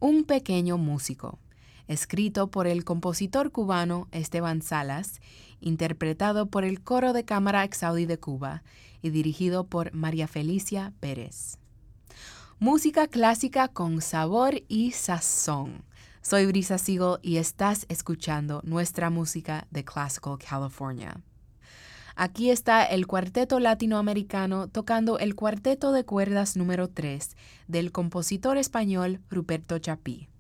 Un pequeño músico, escrito por el compositor cubano Esteban Salas, interpretado por el Coro de Cámara Exaudi de Cuba y dirigido por María Felicia Pérez. Música clásica con sabor y sazón. Soy Brisa Siegel y estás escuchando nuestra música de Classical California. Aquí está el Cuarteto Latinoamericano tocando el Cuarteto de Cuerdas número 3 del compositor español Ruperto Chapí.